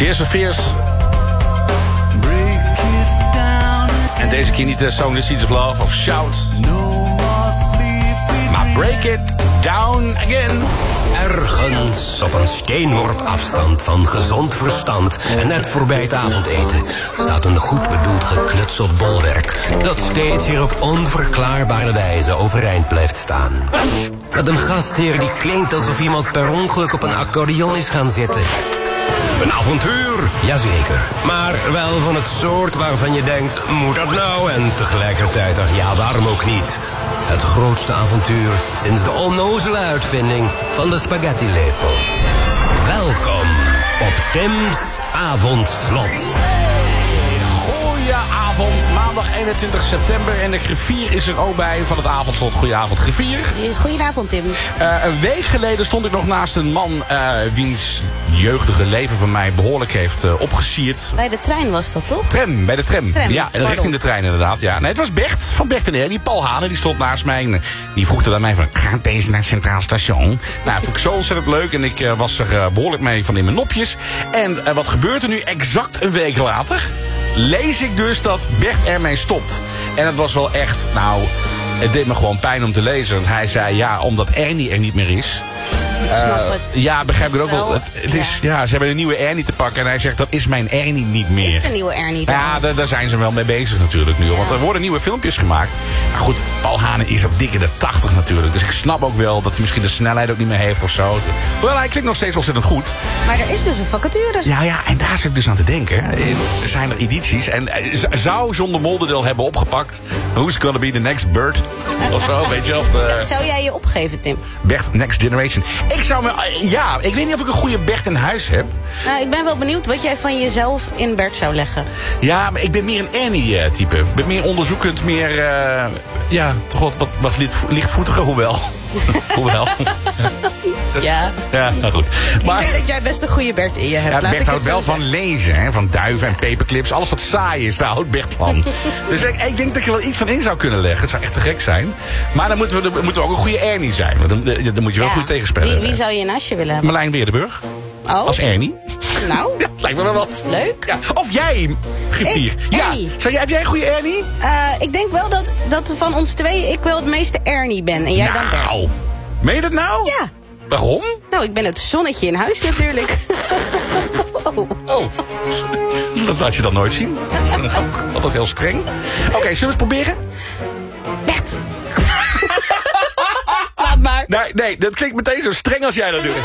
Tears for Fears. En deze keer niet de Song The Seeds of Love of Shout. Maar Break It Down Again. Ergens op een steenworp afstand van gezond verstand en net voorbij het avondeten staat een goed bedoeld geknutseld bolwerk dat steeds weer op onverklaarbare wijze overeind blijft staan. Met een gastheer die klinkt alsof iemand per ongeluk op een accordeon is gaan zitten. Een avontuur, jazeker. Maar wel van het soort waarvan je denkt, moet dat nou? En tegelijkertijd, ach ja, waarom ook niet? Het grootste avontuur sinds de onnozele uitvinding van de spaghetti-lepel. Welkom op Tim's Avondslot. Goedenavond, maandag 21 september en de griffier is er ook bij van het avondslot. Goedenavond, griffier. Goedenavond, Tim. Een week geleden stond ik nog naast een man wiens jeugdige leven van mij behoorlijk heeft opgesierd. Bij de trein was dat, toch? Bij de tram. Ja, richting de trein inderdaad. Ja. Nee, het was Bert, van Bert en die Paul Hane, die stond naast mij. En die vroeg er aan mij van, gaat deze naar het Centraal Station? Nou, vond ik zo ontzettend leuk en ik was er behoorlijk mee van in mijn nopjes. En wat gebeurt er nu? Exact een week later lees ik dus dat Bert ermee stopt. En het was wel echt, nou, het deed me gewoon pijn om te lezen. En hij zei, ja, omdat Ernie er niet meer is. Ik snap het. Ja, begrijp ik ook wel. Het is, ja, ze hebben een nieuwe Ernie te pakken. En hij zegt, dat is mijn Ernie niet meer. Is de nieuwe Ernie dan? Ja, daar zijn ze wel mee bezig natuurlijk nu. Ja. Want er worden nieuwe filmpjes gemaakt. Maar goed, Paul Hane is op dikke de 80 natuurlijk. Dus ik snap ook wel dat hij misschien de snelheid ook niet meer heeft of zo. Wel, hij klinkt nog steeds ontzettend goed. Maar er is dus een vacature. Ja, en daar zit ik dus aan te denken. Er zijn er edities. En zou John de Molderdeel hebben opgepakt? Who's gonna be the next Bert? Of zo, weet je wel. Zou jij je opgeven, Tim? Bert Next Generation. Ik zou me... Ja, ik weet niet of ik een goede Bert in huis heb. Nou, ik ben wel benieuwd wat jij van jezelf in Bert zou leggen. Ja, maar ik ben meer een Ernie-type. Ik ben meer onderzoekend, meer... ja, toch wat lichtvoetiger, hoewel. Hoewel. Ja. Ja, nou goed. Maar, ik denk dat jij best een goede Bert in je hebt. Ja, Bert houdt wel van lezen, hè? Van duiven en paperclips. Alles wat saai is, daar houdt Bert van. Dus ik denk dat je wel iets van in zou kunnen leggen. Het zou echt te gek zijn. Maar dan moeten we ook een goede Ernie zijn. Want dan moet je wel een goede tegenspeler. Wie zou je naast je willen hebben? Marlijn Weerdenburg. Oh. Als Ernie. Nou. Ja, lijkt me wel wat. Leuk. Ja. Of jij, griffier. Ernie. Heb jij een goede Ernie? Ik denk wel dat van ons tweeën ik wel het meeste Ernie ben. En jij dan Bert. Nou, meen je dat nou? Ja. Waarom? Nou, ik ben het zonnetje in huis natuurlijk. Oh. Dat laat je dan nooit zien. Dat is altijd heel streng. Oké, zullen we het proberen? Bert. Laat maar. Nee, dat klinkt meteen zo streng als jij dat doet.